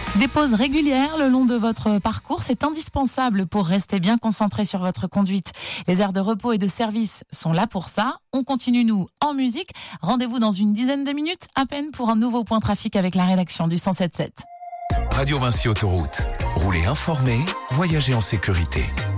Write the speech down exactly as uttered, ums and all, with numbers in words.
Des pauses régulières le long de votre parcours, c'est indispensable pour rester bien concentré sur votre conduite. Les aires de repos et de service sont là pour ça. On continue, nous, en musique. Rendez-vous dans une dizaine de minutes, à peine, pour un nouveau point trafic avec la rédaction du cent sept sept. Radio Vinci Autoroute. Roulez informé, voyagez en sécurité.